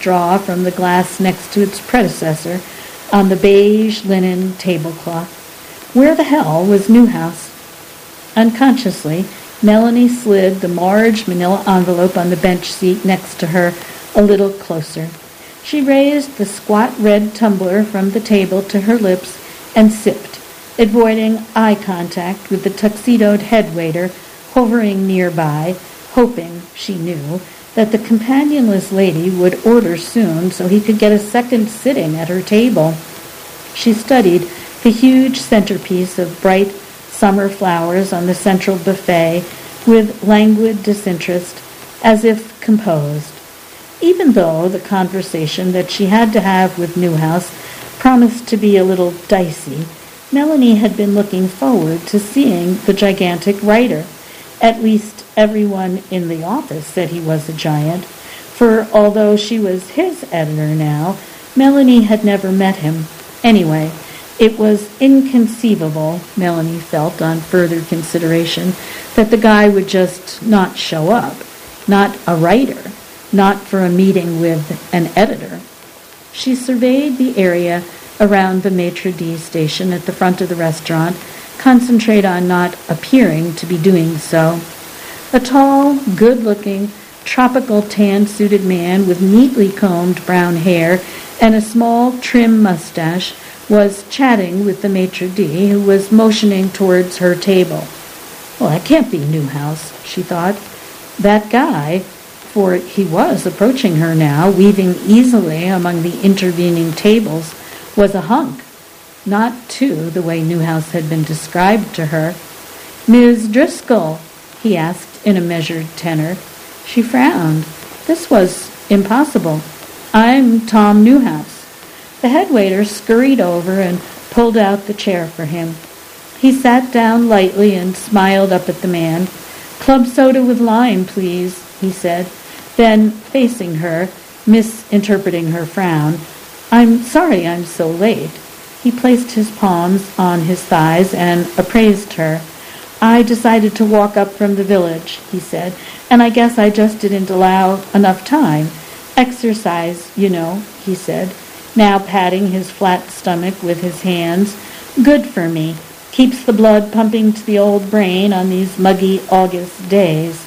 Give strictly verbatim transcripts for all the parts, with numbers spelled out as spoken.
straw from the glass next to its predecessor on the beige linen tablecloth. Where the hell was Newhouse? Unconsciously, Melanie slid the large manila envelope on the bench seat next to her a little closer. She raised the squat red tumbler from the table to her lips and sipped, avoiding eye contact with the tuxedoed head waiter hovering nearby, hoping, she knew, that the companionless lady would order soon so he could get a second sitting at her table. She studied the huge centerpiece of bright summer flowers on the central buffet with languid disinterest, as if composed. Even though the conversation that she had to have with Newhouse promised to be a little dicey, Melanie had been looking forward to seeing the gigantic writer. At least everyone in the office said he was a giant, for although she was his editor now, Melanie had never met him. Anyway, it was inconceivable, Melanie felt on further consideration, that the guy would just not show up, not a writer, not for a meeting with an editor. She surveyed the area around the maitre d' station at the front of the restaurant, concentrate on not appearing to be doing so. A tall, good-looking, tropical tan-suited man with neatly combed brown hair and a small, trim mustache was chatting with the maitre d', who was motioning towards her table. Well, that can't be Newhouse, she thought. That guy, for he was approaching her now, weaving easily among the intervening tables, was a hunk. Not, too, the way Newhouse had been described to her. "Miss Driscoll?" he asked in a measured tenor. She frowned. This was impossible. "I'm Tom Newhouse." The head waiter scurried over and pulled out the chair for him. He sat down lightly and smiled up at the man. "Club soda with lime, please," he said. Then, facing her, misinterpreting her frown, "I'm sorry I'm so late." He placed his palms on his thighs and appraised her. "I decided to walk up from the village," he said, "and I guess I just didn't allow enough time. Exercise, you know," he said, now patting his flat stomach with his hands. "Good for me. Keeps the blood pumping to the old brain on these muggy August days."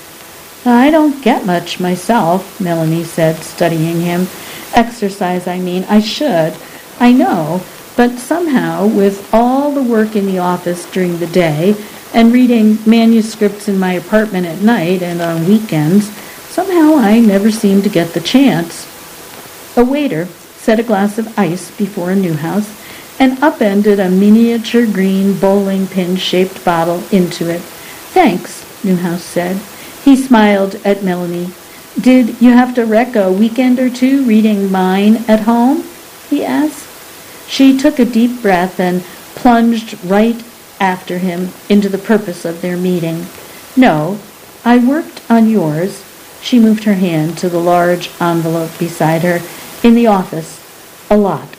"I don't get much myself," Melanie said, studying him. "Exercise, I mean. I should. I know. But somehow, with all the work in the office during the day and reading manuscripts in my apartment at night and on weekends, somehow I never seem to get the chance." A waiter set a glass of ice before Newhouse and upended a miniature green bowling pin-shaped bottle into it. "Thanks," Newhouse said. He smiled at Melanie. "Did you have to wreck a weekend or two reading mine at home?" he asked. She took a deep breath and plunged right after him into the purpose of their meeting. "No, I worked on yours." She moved her hand to the large envelope beside her. "In the office. A lot."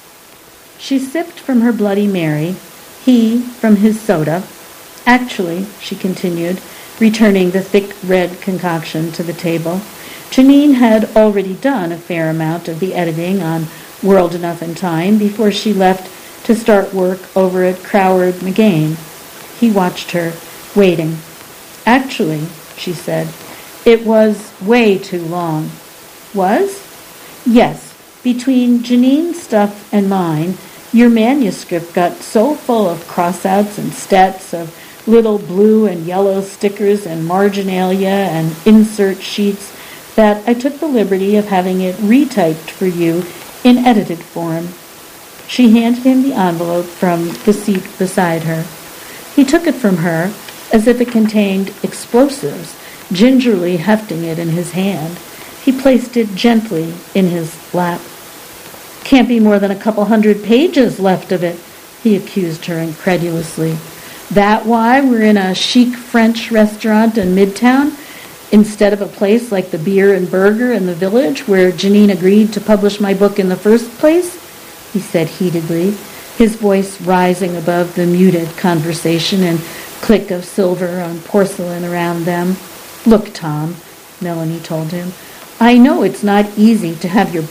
She sipped from her Bloody Mary, he from his soda. "Actually," she continued, returning the thick red concoction to the table, "Janine had already done a fair amount of the editing on World Enough and Time before she left to start work over at Croward McGain." He watched her, waiting. "Actually," she said, "it was way too long." "Was?" "Yes. Between Janine's stuff and mine, your manuscript got so full of crossouts and stats of little blue and yellow stickers and marginalia and insert sheets that I took the liberty of having it retyped for you in edited form." She handed him the envelope from the seat beside her. He took it from her as if it contained explosives, gingerly hefting it in his hand. He placed it gently in his lap. "Can't be more than a couple hundred pages left of it," he accused her incredulously. "That why we're in a chic French restaurant in Midtown, instead of a place like the Beer and Burger in the Village, where Janine agreed to publish my book in the first place?" he said heatedly, his voice rising above the muted conversation and click of silver on porcelain around them. "Look, Tom," Melanie told him, "I know it's not easy to have your